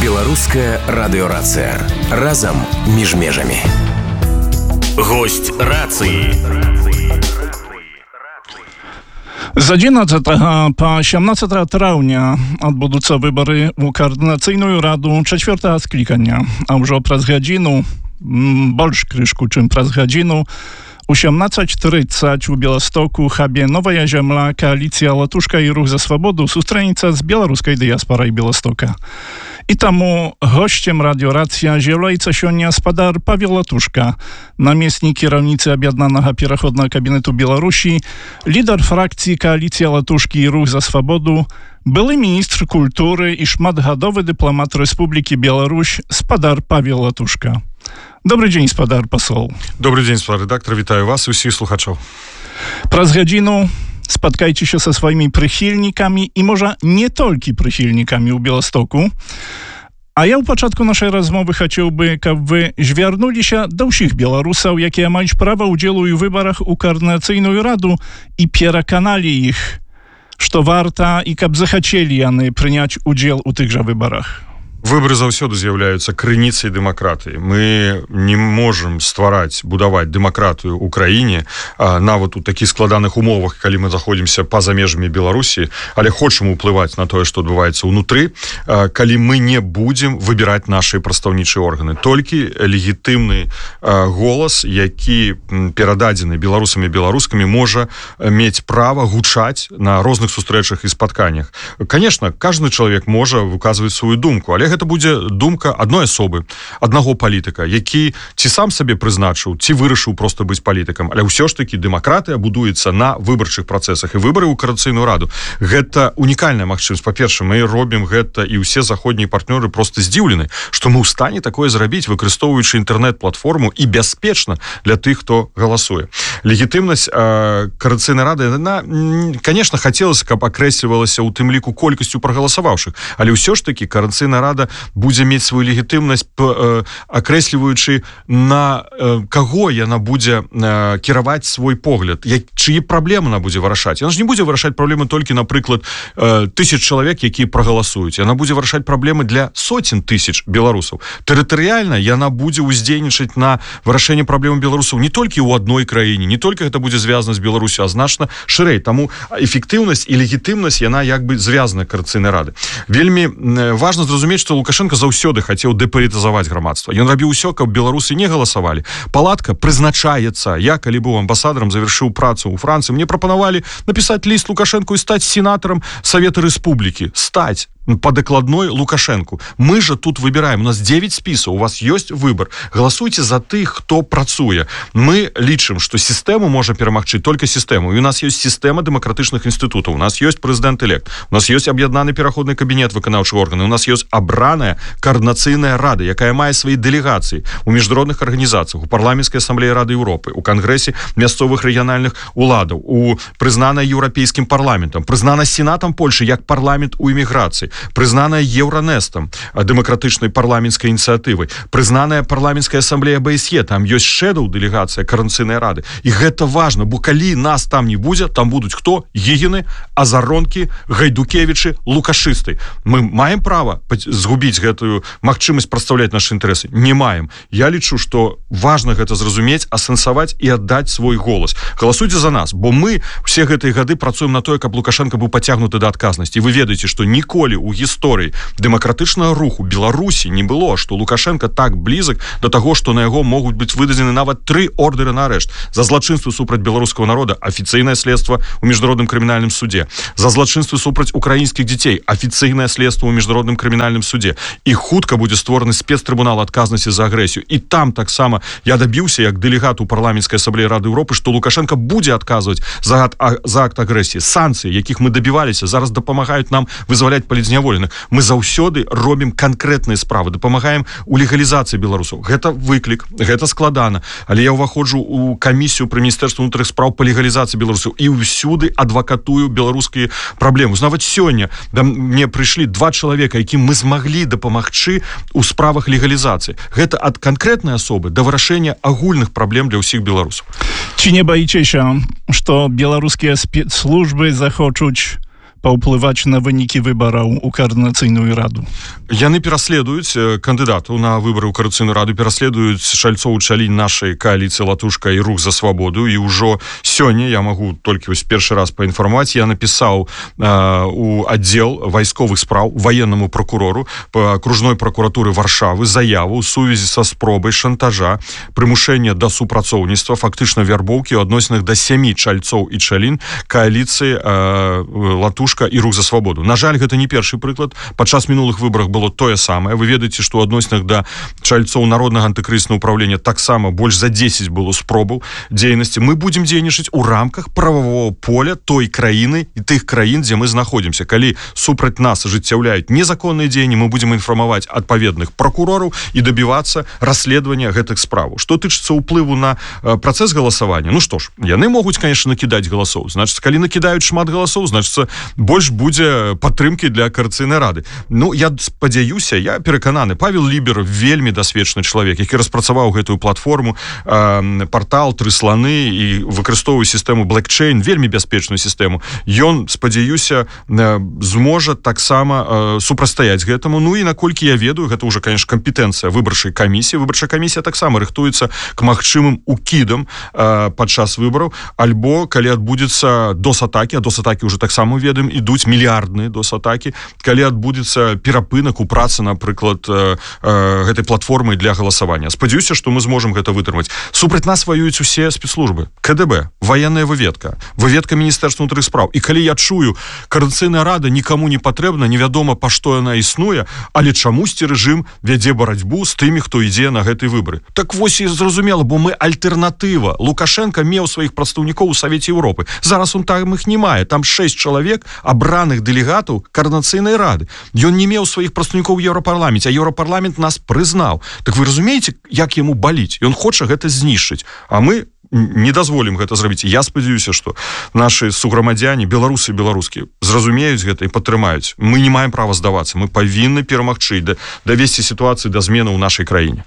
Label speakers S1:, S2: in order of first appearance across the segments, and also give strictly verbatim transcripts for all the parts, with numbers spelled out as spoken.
S1: Беларуская радыёрацыя. Разам між межамі. Госць рацыі.
S2: З одиннадцатого по сямнадцатое траўня адбудуцца выбары ў каардынацыйную раду чацвёртага склікання, а ўжо праз гадзіну, больш крышку, чым праз гадзіну, у сямнадцать тридцать у Беластоку хабе Новая Зямля, коаліцыя Латушка і Рух за свабоду сустрэніцца з беларускай дыяспорай Беластока. І таму госцем радыёрацыя з'яўляецца сёння спадар Павел Латушка, намеснік кіраўніцы аб'яднанага пераходнага кабінету Беларусі, лідар фракцыі коаліцыя Латушкі і Рух за свабоду, былы міністр культуры і шматгадовы дыпламат Рэспублікі Беларусь спадар Павел Латушка. Добрый дзень, спадар пасол.
S3: Добрый дзень, спадар рэдактор, вітаю вас і ўсіх слухачоў.
S2: Праз гадзіну спаткайцеся са сваімі прыхільнікамі і, можа, не толькі прыхільнікамі ў Беластоку. А я ў пачатку нашай размовы хацеў бы, каб вы звярнуліся да ўсіх беларусаў, якія маюць права ўдзелу ў выбарах у каардынацыйную раду, і пераканалі іх, што варта і каб захацелі яны прыняць удзел у тых жа выбарах.
S3: Выборы заўсёды з'яўляюцца крыніцай дэмакратыі. Мы не можам ствараць, будаваць дэмакратыю ў краіне, нават у такіх складаных умовах, калі мы заходзімся па-за межамі Беларусі, але хочам уплываць на тое, што адбываецца ўнутры, калі мы не будзем выбіраць нашы прадстаўнічыя органы. Толькі легітымны голас, які перададзены беларусамі і беларускамі, можа мець права гучаць на розных сустрэчах і спатканнях. Конечно, кожны чалавек можа выказваць сваю думку, але гэта будзе думка адной асобы, аднаго палітыка, які ці сам сабе прызначыў, ці вырашыў проста быць палітыкам. Але ўсё ж такі дэмакратыя будуецца на выбарчых працэсах, і выбары ў каардынацыйную раду. Гэта унікальная магчымасць. Па-першае, мы робім гэта, і ўсе заходнія партнёры проста здзіўлены, што мы ў стане такое зрабіць, выкарыстоўваючы інтэрнэт-платформу і бяспечна для тых, хто галасуе. Легітымнасць э, каардынацыйнай рады, яна, конечно, хацелася, каб акрэслівалася ў тым ліку колькасцю прагаласаваўшых, але ўсё ж такі каардынацыйная рада будзе мець сваю легітымнасць, э, акрэсліваючы, на э, каго яна будзе э, кіраваць свой погляд, як, чые праблемы яна будзе вырашаць. Яна ж не будзе вырашаць праблемы толькі, напрыклад, э, тысяч чалавек, якія прагаласуюць. Яна будзе вырашаць праблемы для соцень тысяч беларусаў. Тэрытарыяльна яна будзе ўздзейнічаць на вырашэнне праблем беларусаў не толькі ў адной краіне, не толькі гэта будзе звязана з Беларусю, а значна шырэй. Таму эфектыўнасць і легітымнасць, яна як бы звязана каардынацыйнай рады. Вельмі э, важна зразумець, што Лукашенко заўсёды хацеў дэпалітызаваць грамадства. Ён рабіў усё, каб беларусы не галасавалі. Палатка прызначаецца. Я, калі быў амбасадарам, завяршыў працу ў Францыі, мне прапанавалі напісаць ліст Лукашенку і стаць сенатарам Савета Рэспублікі. Стаць по докладной Лукашенку. Мы же тут выбираем. У нас девять списов. У вас есть выбор. Голосуйте за тых, хто працуе. Мы лічым, што сістэму можа перамагчы только сістэму. І у нас есть сістэма дэмакратычных інстытутаў. У нас есть прэзідэнт-элект. У нас есть аб'яднаны пераходны кабінет выканаўчых органаў. У нас есть абраная каардынацыйная рада, якая мае свае дэлегацыі у міжнародных арганізацыях, у парламенцкай асамблеі Рады Еўропы, у кангрэсе мясцовых рэгіянальных уладаў, у прызнана еўрапейскім парламентам, прызнана сенатам Польшы як парламент у эміграцыі, прызнаная Еўранэстам, дэмакратычнай парламенцкай ініцыятывай, прызнаная парламенцкая асамблея БСЕ, там ёсць шэдоў дэлегацыя каардынацыйнай рады. І гэта важна, бо калі нас там не будзе, там будуць хто? Гігіны, Азаронкі, Гайдукевічы, Лукашысты. Мы маем права згубіць гэтую магчымасць прадстаўляць нашы інтарэсы? Не маем. Я лічу, што важна гэта зразумець, асэнсаваць і аддаць свой голас. Галасуйце за нас, бо мы все гэтыя гады працуем на тое, каб Лукашенко быў пацягнуты да адказнасці. Вы ведаеце, што ніколі у гісторыі дэмакратычнага руху Беларусі не было, што Лукашенко так блізак да таго, што на яго могуць быць выдадзены нават тры ордеры на арышт. За злачынствы супраць беларускага народа афіцыйнае следства ў міжнародным крымінальным суде. За злачынствы супраць украінскіх дзяцей афіцыйнае следства ў міжнародным крымінальным суде. І хутка будзе створаны спецтрыбунал адказнасці за агрэсію. І там таксама я дабіўся як дэлегат у парламенцкай асамблеі Рады Еўропы, што Лукашенко будзе адказваць за, за акт агрэсіі. Санкцыі, якіх мы дабіваліся, зараз дапамагаюць нам вызваляць палітзняволеных. Мы заўсёды робім канкрэтныя справы, дапамагаем у легалізацыі беларусаў. Гэта выклік, гэта складана, але я ўваходжу ў камісію пры міністэрстве ўнутраных спраў па легалізацыі беларусаў і ўсюды адвакатую беларускія праблемы. Нават сёння да мне прыйшлі два чалавека, якім мы змаглі дапамагчы ў справах легалізацыі. Гэта ад канкрэтнай асобы да вырашэння агульных праблем для ўсіх беларусаў.
S2: Ці не баіцеся, што беларускія спецслужбы захочуць паўплываць на вынікі выбараў у каардынацыйную раду?
S3: Яны пераследуюць кандыдатаў на выбары ў каардынацыйную раду, пераследуюць Шальцоў Чалінь нашай кааліцыі «Латушка» і «Рух за свабоду». І ўжо сёння, я магу толькі вось першы раз паінфармаваць, я напісаў э, у аддзел вайсковых спраў ваеннаму прокурору па акружной прокуратуры Варшавы заяву ў сувязі са спробай шантажа, прымушэння да супрацоўніцтва, фактычна вярбоўкі ў адносінах да сямі Чальцоў і Чалінь кааліцыі э, «Латушка» і «Рух за свабоду». На жаль, гэта не першы прыклад. Падчас мінулых выбарах было тое самае. Вы ведаеце, што ў адносінах да Чальцоў народнага антыкрызіснага ўправлення таксама больш за дзесяць было спробаў дзейнасці. Мы будзем дзейнічаць у рамках прававого поля той краіны і тых краін, дзе мы знаходзімся. Калі супраць нас ажыццяўляюць незаконныя дзеянні, мы будзем інфармаваць адпаведных прокурораў і дабівацца расследавання гэтых справаў. Што тычыцца ўплыву на працэс галасавання, ну што ж, яны могуць, конечно, накідаць галасоў. Значыць, калі накідаюць шмат галасоў, значыцца, больш будзе падтрымкі для каардынацыйнай рады. Ну, я спадзяюся, я перакананы, Павел Лібер вельмі дасведчаны чалавек, які распрацаваў гэтую платформу, э, партал «Тры сланы» і выкарыстоўвае сістэму блэкчейн, вельмі бяспечную сістэму. Ён, спадзяюся, э, зможа таксама э, супрацьстаяць гэтаму. Ну і наколькі я ведаю, гэта ўжо, конечно, кампетэнцыя выбарчай камісіі. Выбарчая камісія таксама рыхтуецца к магчымым укідам э, падчас выбараў, альбо калі адбудзецца дос-атакі, а дос-атакі ўжо таксама ведаем, ідуць мільярдныя дос-атакі, калі адбудзецца перапынак у працы, напрыклад, э, э, гэтай платформы для галасавання. Спадзяюся, што мы зможам гэта вытрымаць. Супраць нас ваююць усе спецслужбы, ка дэ бэ, ваенная выведка, выведка Міністэрства ўнутраных спраў. І калі я чую, каардынацыйная рада нікаму не патрэбна, невядома, па што яна існуе, але чамусьці рэжым вядзе барацьбу з тымі, хто ідзе на гэтай выбары. Так вось і зразумела, бо мы альтэрнатыва. Лукашенко меў сваіх прадстаўнікоў у Савеце Еўропы. Зараз он там іх не мае. Там шэсць чалавек абраных дэлегатаў каардынацыйнай рады. Ён не меў сваіх прадстаўнікоў у Еўрапарламенце, а Еўрапарламент нас прызнаў. Так вы разумееце, як яму баліць? Ён хоча гэта знішчыць. А мы не дазволім гэта зрабіць. Я спадзяюся, што нашы суграмадзяне, беларусы і беларускія, зразумеюць гэта і падтрымаюць. Мы не маем права здавацца. Мы павінны перамагчы, давесці сітуацыю да змены ў нашай краіне.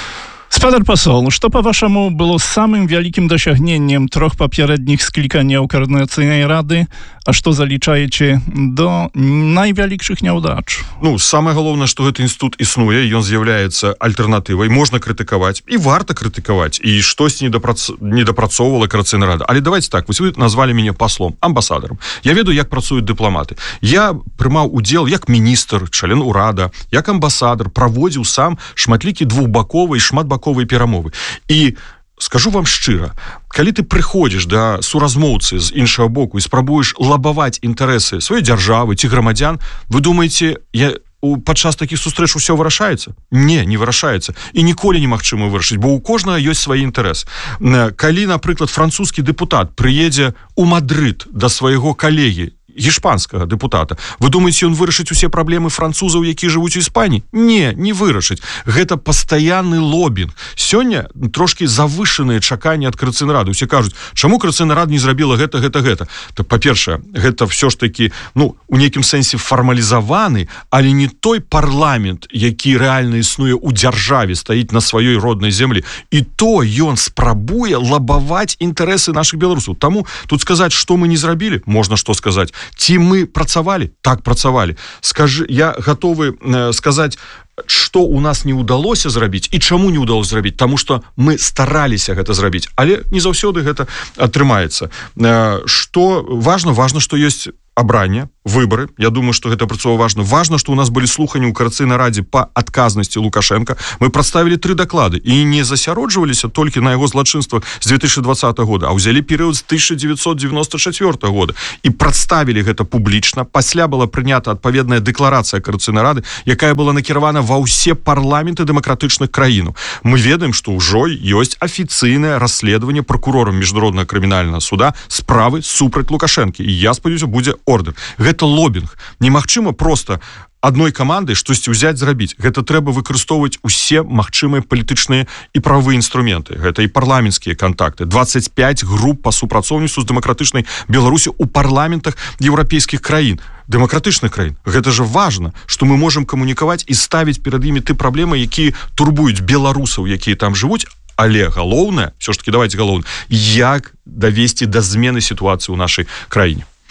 S2: Спадар пасол, што, па-вашаму, было самым вялікім дасягненнем трох папярэдніх скліканняў каардынацыйнай рады, а што залічаеце до найвялікшых няўдач?
S3: Ну, самае галоўнае, што гэты інстытут існуе, ён з'яўляецца альтэрнатывай, можна крытыкаваць, і варта крытыкаваць, і штосьці недапрац... недапрацоўвала каардынацыйная рада. Але давайте так, вось вы назвалі мяне паслом, амбасадарам. Я ведаю, як працуюць дыпламаты. Я прымаў удзел як міністр, член урада, як амбасадар, праводзіў сам шматлікі двухбаковыя і шматбаковыя перамовы. І скажу вам шчыра, калі ты прыходзіш да суразмоўцы з іншага боку і спрабуеш лабаваць інтарэсы сваёй дзяржавы ці грамадзян, вы думаеце, я падчас такіх сустрэч усё вырашаецца? Не, не вырашаецца. І ніколі немагчыма вырашыць, бо ў кожнага ёсць свой інтарэс. Калі, напрыклад, французскі дэпутат прыедзе ў Мадрыд да свайго калегі, гішпанскага дэпутата, вы думаеце, ён вырашыць усе праблемы французаў, якія жывуць у Іспаніі? Не, не вырашыць. Гэта пастаянны лобінг. Сёння трошкі завышаныя чаканні ад каардынацыйнай рады. Усе кажуць, чаму каардынацыйная рада не зрабіла гэта, гэта, гэта? Так, па-першае, гэта ўсё ж такі, ну, у нейкім сэнсе фармалізаваны, але не той парламент, які рэальна існуе ў дзяржаве, стаіць на сваёй роднай зямлі. І то ён спрабуе лабаваць інтарэсы нашых беларусаў. Таму тут сказаць, што мы не зрабілі, можна што сказаць. Ці мы працавалі? Так, працавалі. Скажы, я гатовы э, сказаць, што у нас не ўдалося зрабіць і чаму не ўдалося зрабіць, таму што мы стараліся гэта зрабіць, але не заўсёды гэта атрымаецца. Э, што важна, важна, што ёсць абранне, выборы. Я думаю, что гэта працова важна. Важна, что у нас были слуханні ў каардынацыйнай радзе по адказнасці Лукашенко. Мы прадставілі тры даклады і не засяроджваліся толькі на яго злачынствах з две тысячи двадцатого года, а ўзялі перыяд з тысяча девятьсот девяносто четвёртого года і прадставілі гэта публічна. Пасля была прынята адпаведная дэкларацыя каардынацыйнай рады, якая была накіравана ва ўсе парламенты дэмакратычных краінаў. Мы ведаем, што ўжо ёсць афіцыйнае расследаванне прокурорам міжнароднага крымінальнага суда справы супраць Лукашэнкі. І я спадзяюся, будзе ордер. Гэта лобінг. Немагчыма проста адной камандай штосьці ўзяць, зрабіць. Гэта трэба выкарыстоўваць усе магчымыя палітычныя і правовыя інструменты. Гэта і парламенцкія кантакты. двадцать пять груп па супрацоўніцтву з дэмакратычнай Беларусі ў парламентах еўрапейскіх краін. Дэмакратычных краін. Гэта же важна, што мы можам камунікаваць і ставіць перад імі ты праблемы, якія турбуюць беларусаў, якія там жывуць. Але галоўнае, все ж таки давайте галоўнае, як давесці да змены сітуацыі ў нашай краіне.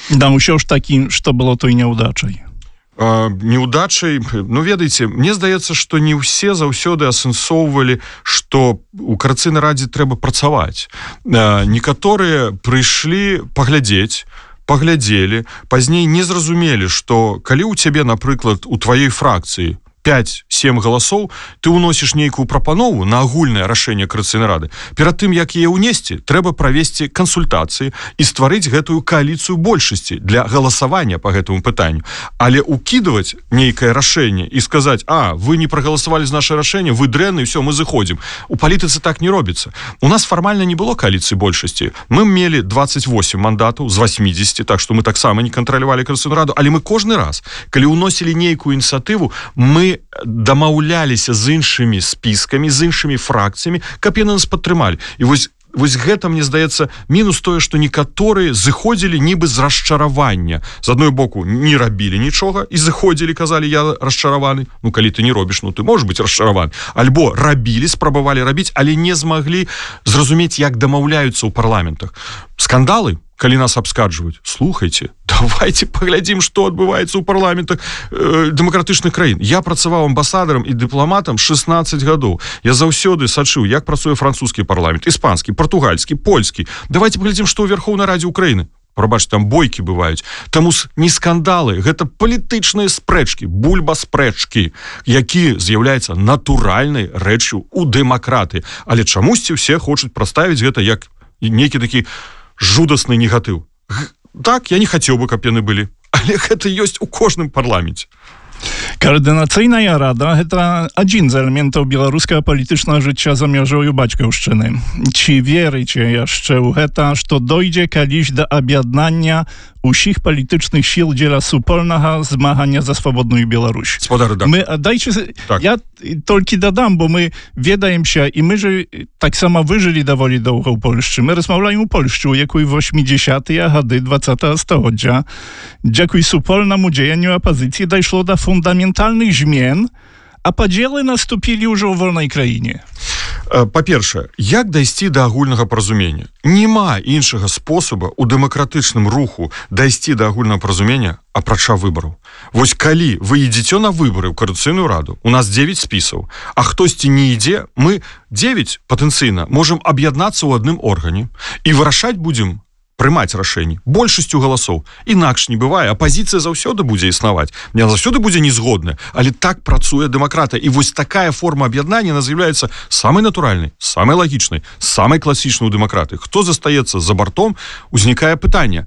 S2: Да, ўсё ж такі, што было той няўдачай.
S3: Неудачай, ну ведаеце, мне здаецца, што не ўсе заўсёды асэнсоўвалі, што у карацыйнай радзе трэба працаваць. Некаторыя прыйшлі паглядзець, паглядзелі, пазней не зразумелі, што калі ў цябе, напрыклад, у тваёй фракцыі пяць-сем галасоў, ты ўносіш нейкую прапанову на агульнае рашэнне карацыйнай рады. Перад тым, як яе ўнесці, трэба правесці кансультацыі і стварыць гэтую кааліцыю большасці для галасавання па гэтаму пытанню. Але укідваць нейкае рашэнне і сказаць: а, вы не прагаласавалі з наша рашэнне, вы дрэнны, все, мы зыходзім. У палітыцы так не робіцца. У нас фармальна не было кааліцыі большасці. Мы мелі дваццаць восем мандатаў з восьмідзесяці, так што мы таксама не кантралявалі карацыйную раду, але мы кожны раз, калі ўносілі нейкую ініцыятыву, мы дамаўляліся з іншымі спіскамі, з іншымі фракцыямі, каб яны нас падтрымалі. І вось Вось гэта, мне здаецца, мінус тое, што некаторыя зыходзілі нібы з расчаравання. З адной боку, не рабілі нічога і зыходзілі, казалі: я расчараваны. Ну, калі ты не робіш, ну, ты можаш быць расчараваны. Альбо рабілі, спрабавалі рабіць, але не змаглі зразумець, як дамаўляюцца ў парламентах. Скандалы, калі нас абскарджваюць, слухайце, давайте паглядзім, што адбываецца ў парламентах э, дэмакратычных краін. Я працаваў амбасадарам і дыпламатам шэснаццаць гадоў. Я заўсёды сачыў, як працуе французскі парламент, іспанскі, партугальскі, польскі. Давайте паглядзім, што ў Верхоўнай радзе Украіны. Прабачце, там бойкі бываюць. Таму не скандалы, гэта палітычныя спрэчкі, бульба-спрэчкі, які з'яўляецца натуральнай рэччю ў дэмакраты. Але чамусьці ўсе хочуць праставіць гэта як нейкі такі жудасны негатыў. Так, я не хацеў бы, каб яны былі, але гэта ёсць у кожным парламенце.
S2: Каардынацыйная рада – гэта адзін з элементаў беларускага палітычнага жыцця за мяжою бацькаўшчыны. Ці верыце яшчэ ў гэта, што дойдзе калісь да аб'яднання усіх палітычных сіл дзеля супольнага змагання за свабодную Беларусь?
S3: Спадар, да.
S2: Мы, дайце, так. Я толькі дадам, бо мы ведаемся, і мы же таксама выжылі даволі доўга ў Польшчы. Мы размаўляем у Польшчы, у якой восьмідзесятыя гады двадцатага стагоддзя дзякуй супольнаму дзеянню апазіцыі дайшло да фундаментальных змен, а падзелы наступілі ўжо ў вольнай краіне.
S3: Па-першае, як дайсці да агульнага паразумення? Нема іншага спосаба ў дэмакратычным руху дайсці да агульнага паразумення, апрача выбараў. Вось калі вы ідзеце на выбары ў карацыйную раду, у нас дзевяць спісаў, а хтосьці не ідзе, мы дзевяць патэнцыйна можам аб'яднацца ў адным органе і вырашаць будзем прымаць рашэнні большасцю галасоў. Інакш не бывае, апазіцыя заўсёды будзе існаваць. Мне заўсёды будзе незгодна, але так працуе дэмакратыя. І вось такая форма аб'яднання з'яўляецца самай натуральнай, самай лагічнай, самай класічнай у дэмакратыі. Хто застаецца за бартом, узнікае пытанне,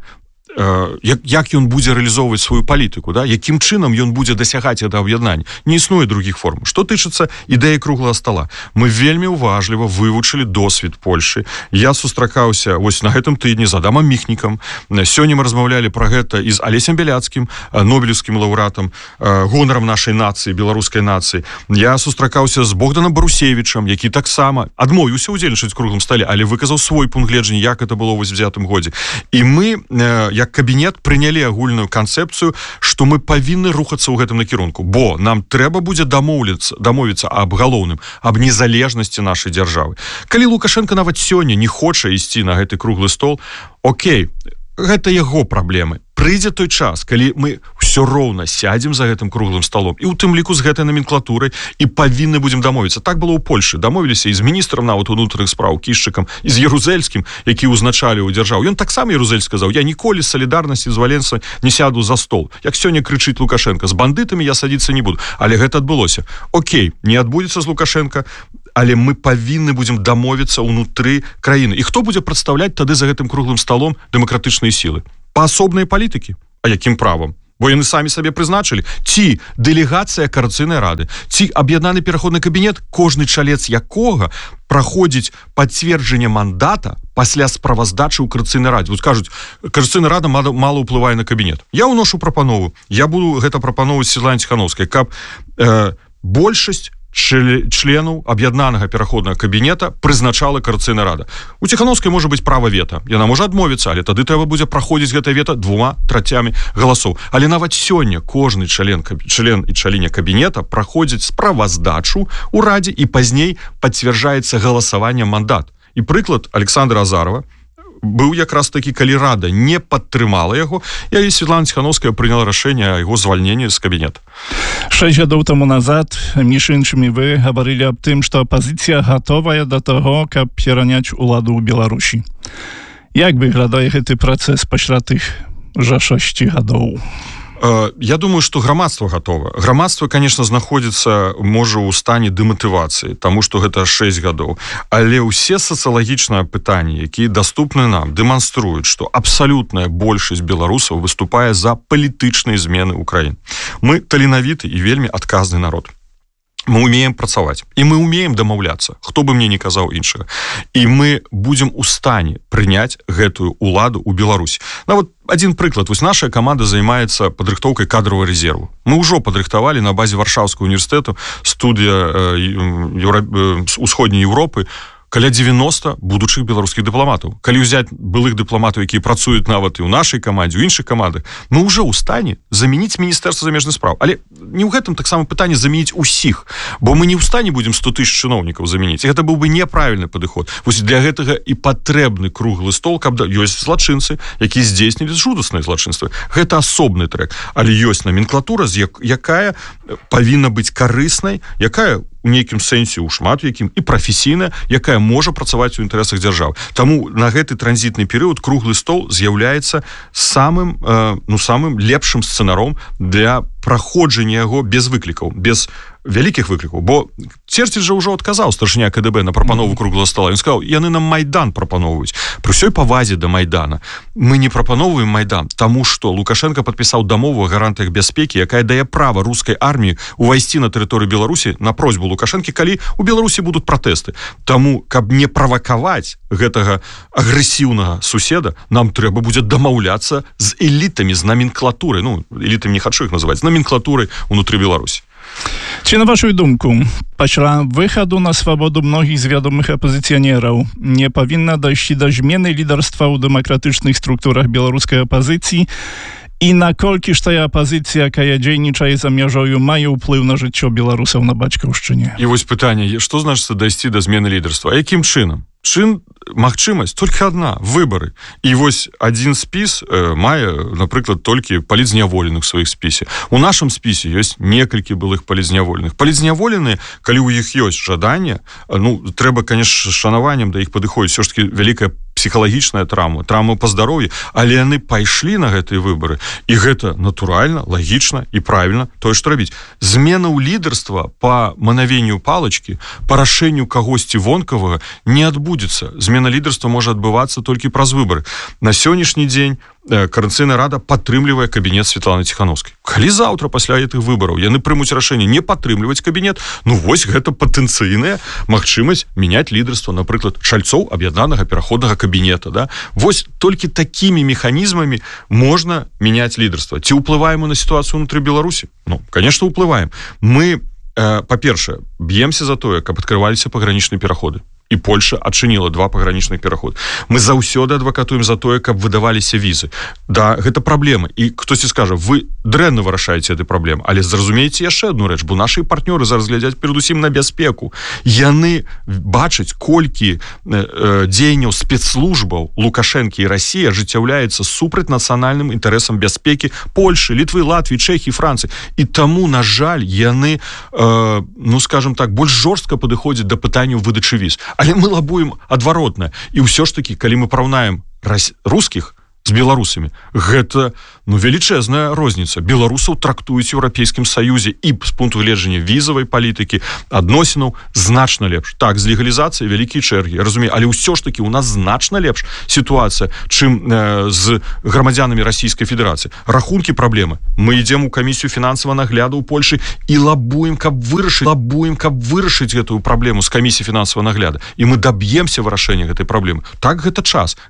S3: як, як ён будзе рэалізоўваць сваю палітыку, да? Якім чынам ён будзе дасягаць гэта аб'яднання. Не існуе другіх форм. Што тычыцца ідэі круглага стола. Мы вельмі уважліва вывучылі досвед Польшы. Я сустракаўся вось на гэтым тыдні з Адамам Міхнікам. Сёння мы размаўлялі пра гэта і з Алесем Бяляцкім, нобелеўскім лаўрэатам, гонарам нашай нацыі, беларускай нацыі. Я сустракаўся з Богданам Барусевічам, які таксама адмовіўся ўдзельнічаць у круглым стале, але выказаў свой пункт гледжання, як это было ў восьмідзесятым годзе. І мы, як кабінет, прынялі агульную канцэпцыю, што мы павінны рухацца ў гэтым накірунку, бо нам трэба будзе дамоўліцца, дамовіцца аб галоўным, аб незалежнасці нашай дзяржавы. Калі Лукашенко нават сёння не хоча ісці на гэты круглы стол, окей, гэта яго праблемы. Прыйдзе той час, калі мы ўсё роўна сядзем за гэтым круглым столом, і ў тым ліку з гэтай номенклатурай, і павінны будзем дамовіцца. Так было ў Польшы. Дамовіліся і з міністрам нават унутраных спраў Кішчыкам, і з Ярузельскім, які ўзначаліў дзяржаву. Ён таксама, Ярузель, сказаў: я ніколі з салідарнасці з Валенсай не сяду за стол. Як сёння крычыць Лукашенко: з бандытамі я садзіцца не буду. Але гэта адбылося. Окей, не адбудзецца з Лукашенко, але мы павінны будзем дамовіцца ўнутры краіны. І хто будзе прадстаўляць тады за гэтым круглым столом дэмакратычныя сілы? Паасобныя палітыкі. А якім правам? Бо яны самі сабе прызначылі. Ці дэлегацыя карацыйнай рады, ці аб'яднаны пераходны кабінет, кожны чалец якога праходзіць пацверджанне мандата пасля справаздачы ў карацыйнай радзе. Вот кажуць, карацыйная рада мала, мала ўплывае на кабінет. Я ўношу прапанову. Я буду гэта прапановаць Светлане Ціхановскай, каб э, большасць членаў аб'яднанага пераходнага кабінета прызначала карацыйная рада. У Ціхановскай можа быць права вета. Яна можа адмовіцца, але тады трэба будзе праходзіць гэта вета двума трацямі галасоў. Але нават сёння кожны член, член і чаліня кабінета праходзіць справаздачу ў радзе і пазней пацвярджаецца галасаваннем мандат. І прыклад Александра Азарова, быў якраз такі, калі рада не падтрымала яго, і Светлана Ціхановская прыняла рашэнне о яго звальненні з кабінета.
S2: Шесть гадоў тому назад, між іншымі, вы гаварылі аб тым, што апазіцыя гатовая да таго, каб пераняць уладу ў Беларусі. Як выглядае гэты працэс пасля тых жа шасці гадоў?
S3: Я думаю, что грамадства готова. Грамадство, конечно, знаходзіцца, можа, у стане дэматывацыі, таму што гэта шэсць гадоў. Але ўсе сацыялагічныя пытанні, якія даступны нам, дэманструюць, што абсалютная большасць беларусаў выступае за палітычныя змены ўкраіны. Мы таленавіты і вельмі адказны народ. Мы умеем працаваць, і мы умеем дамаўляцца, хто бы мне не казаў іншага. І мы будзем у стане прыняць гэтую уладу ў Беларусі. Нават один прыклад. Вось наша каманда займаецца падрыхтоўкай кадровага рэзерву. Мы ўжо падрыхтавалі на базе Варшаўскага універсітэту, студыя ўсходняй Еўропы, каля девяноста будучых беларускіх дыпламатаў. Калі ўзяць былых дыпламатаў, якія працуюць нават і ў нашай камандзе, у іншых камандах, мы ўжо ў стане замяніць Міністэрства замежных спраў. Але не ў гэтым таксама пытанне замяніць усіх, бо мы не ў стане будзем сто тысяч чыноўнікаў замяніць. І гэта быў бы неправільны падыход. Вось для гэтага і патрэбны круглы стол, каб да... ёсць злачынцы, якія здзейснілі жудасныя злачынствы. Гэта асобны трэк. Але ёсць номенклатура, якая павінна быць карыснай, якая у нейкім сэнсе, у шмат якім, і прафесійная, якая можа працаваць у інтарэсах дзяржавы. Таму на гэты транзітны перыяд круглы стол з'яўляецца самым, э, ну, самым лепшым сцэнаром для праходжання яго без выклікаў, без вялікіх выклікаў. Бо Церцель жа ўжо адказаў, старшыня КДБ, на прапанову круглага стола. Ён сказаў, яны нам Майдан прапаноўваюць. Пры ўсёй павазе да Майдана мы не прапаноўваем Майдан, таму што Лукашенко падпісаў дамову о гарантыях бяспекі, якая дае права рускай арміі увайсці на тэрыторыю Беларусі на просьбу Лукашэнкі, калі у Беларусі будуць пратэсты. Таму, каб не правакаваць гэтага агрэсіўнага суседа, нам трэба будзе дамаўляцца з элітамі, з номенклатурай, ну, элітамі не хачу іх называць, з номенклатурай унутры Беларусі.
S2: Czy na waszą думку, пасля выхаду на свободу многих z wiadomych opozycjonerów nie powinna dojść do zmiany liderstwa u demokratycznych strukturach białoruskiej opozycji i na kolkiż ta opozycja, jaka dziennicza i zamierzają, mają wpływ na życie Białorusów na Baćkowszczynie?
S3: I właśnie pytanie, co znaczy dojść do zmiany liderstwa? A jakim czynem? Чын магчымасць толькі адна выбары. І вось адзін спіс э, мае, напрыклад, толькі палітзняволеных сваіх спісе. У нашым спісе ёсць некалькі былых палітзняволеных. Палітзняволеныя, калі ў іх ёсць жаданне, ну, трэба, конечно, шанаваннем да іх падыходзіць, все ж таки вялікая псіхалагічная траўма, траўма па здароўі, але яны пайшлі на гэтыя выбары, і гэта натуральна, лагічна і правільна тое, што рабіць. Змена ў лідарства па манавенню палачкі, па рашэнню кагосьці вонкавага не адбудзецца. Змена лідарства можа адбывацца толькі праз выбары. На сённяшні дзень Координаційная рада падтрымлівае кабінет Светланы Ціхановскай. Калі заўтра пасля гэтых выбараў яны прымуць рашэнне не падтрымліваць кабінет, ну вось гэта патэнцыйная магчымасць мяняць лідарства, напрыклад, чальцоў аб'яднанага пераходнага кабінета, да? Вось толькі такімі механізмамі можна мяняць лідарства. Ці ўплываем мы на сітуацыю ўнутры Беларусі? Ну, конечно, ўплываем. Мы, э, па-першае, б'емся за тое, каб адкрываліся пагранічныя пераходы. І Польша адчыніла два пагранічных пераходы. Мы заўсёды адвакатуем за тое, каб выдаваліся візы. Да, гэта праблема. І хтосьці скажа, вы дрэнна вырашаеце гэты праблем, але зразумееце яшчэ одну рэч, бо нашы партнёры зараз глядзяць перадусім на бяспеку. Яны бачаць, колькі э, э, дзеянняў спецслужбаў Лукашэнкі і Расіі ажыццяўляецца супраць нацыянальным інтарэсам бяспекі Польшы, Літвы, Латвіі, Чэхіі, Францыі. І таму, на жаль, яны, э, ну, скажем так, больш жорстка падыходзяць да пытанняў выдачы віз. Але мы лабуем адваротна. І ўсё ж такі, калі мы параўнаем рускіх з беларусамі, гэта, ну, велічэзная розніца. Беларусаў трактуюць у Еўрапейскім Саюзе і з пункту гледжання візавай палітыкі, адносінаў значна лепш. Так, з легалізацыяй вялікія чэргі, я разумею, але ўсё ж такі у нас значна лепш сітуацыя, чым э, з грамадзянамі Расійскай Федэрацыі. Рахункі праблемы. Мы ідзем у камісію фінансавага нагляду ў Польшы і лабуем, каб вырашыць, лабуем, каб вырашыць гэтую праблему з камісіі фінансавага нагляду. І мы даб'емся вырашэння гэтай праблемы. Так, гэта час.